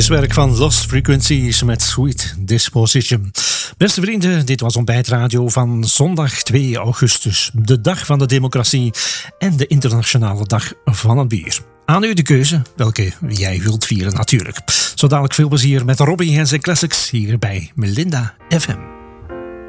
Fantastisch werk van Lost Frequencies met Sweet Disposition. Beste vrienden, dit was Ontbijt Radio van zondag 2 augustus. De dag van de democratie en de internationale dag van het bier. Aan u de keuze, welke jij wilt vieren natuurlijk. Zo dadelijk veel plezier met Robbie en zijn classics hier bij Melinda FM.